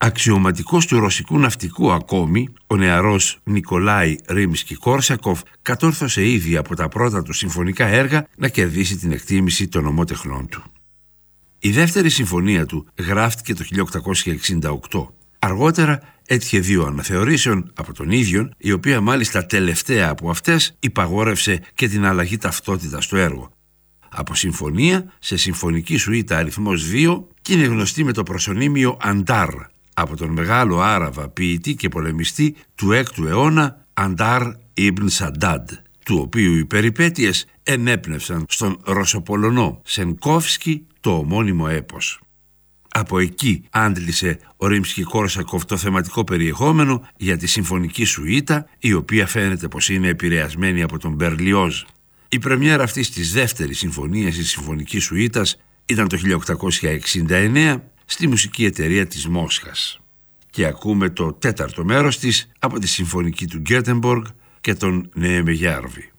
Αξιωματικός του ρωσικού ναυτικού ακόμη, ο νεαρός Νικολάι Ρίμσκι-Κόρσακοφ κατόρθωσε ήδη από τα πρώτα του συμφωνικά έργα να κερδίσει την εκτίμηση των ομότεχνών του. Η δεύτερη συμφωνία του γράφτηκε το 1868. Αργότερα έτυχε 2 αναθεωρήσεων από τον ίδιο, η οποία μάλιστα τελευταία από αυτές υπαγόρευσε και την αλλαγή ταυτότητας στο έργο. Από συμφωνία σε συμφωνική σουίτα αριθμός 2 και είναι γνωστή με το προσωνύμιο Αντάρ, από τον μεγάλο Άραβα ποιητή και πολεμιστή του 6ου αιώνα Αντάρ Ιμπν Σαντάντ, του οποίου οι περιπέτειες ενέπνευσαν στον Ρωσοπολωνό Σενκόφσκι το ομώνυμο έπος. Από εκεί άντλησε ο Ρίμσκι-Κόρσακοφ το θεματικό περιεχόμενο για τη συμφωνική σουίτα, η οποία φαίνεται πως είναι επηρεασμένη από τον Μπερλιόζ. Η πρεμιέρα αυτής της δεύτερης συμφωνίας της συμφωνικής σουίτας ήταν το 1869 στη μουσική εταιρεία της Μόσχας. Και ακούμε το 4ο μέρος της από τη συμφωνική του Γκέτεμποργκ και τον Νεεμεγιάρβη.